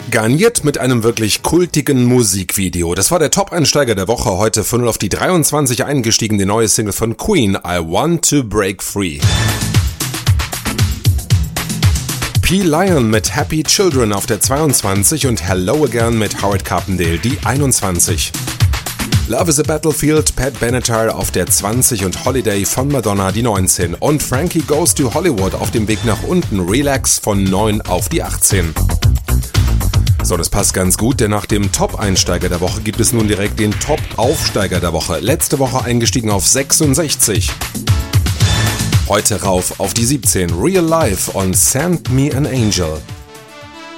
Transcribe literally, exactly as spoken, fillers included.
Garniert mit einem wirklich kultigen Musikvideo. Das war der Top-Einsteiger der Woche. Heute von null auf die dreiundzwanzig eingestiegen, die neue Single von Queen, I Want to Break Free. P. Lion mit Happy Children auf der zweiundzwanzig und Hello Again mit Howard Carpendale die einundzwanzig. Love is a Battlefield, Pat Benatar auf der zwanzig und Holiday von Madonna die neunzehn. Und Frankie Goes to Hollywood auf dem Weg nach unten, Relax von neun auf die achtzehn. So, das passt ganz gut, denn nach dem Top-Einsteiger der Woche gibt es nun direkt den Top-Aufsteiger der Woche. Letzte Woche eingestiegen auf sechsundsechzig. Heute rauf auf die siebzehn, Real Life und Send Me an Angel.